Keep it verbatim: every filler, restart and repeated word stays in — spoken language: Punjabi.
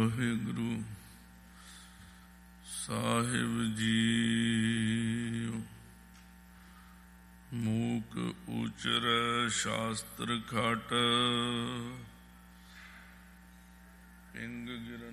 ਵਾਹਿਗੁਰੂ ਸਾਹਿਬ ਜੀਓ। ਮੂਕ ਉਚਰੈ ਸ਼ਾਸਤਰ ਖਟ, ਪਿੰਗ ਗਿਰਨ